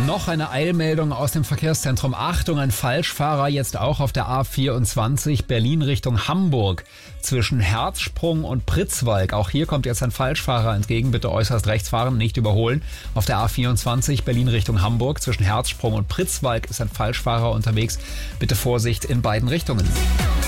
Noch eine Eilmeldung aus dem Verkehrszentrum. Achtung, ein Falschfahrer jetzt auch auf der A24 Berlin Richtung Hamburg zwischen Herzsprung und Pritzwalk. Auch hier kommt jetzt ein Falschfahrer entgegen. Bitte äußerst rechts fahren, nicht überholen. Auf der A24 Berlin Richtung Hamburg zwischen Herzsprung und Pritzwalk ist ein Falschfahrer unterwegs. Bitte Vorsicht in beiden Richtungen.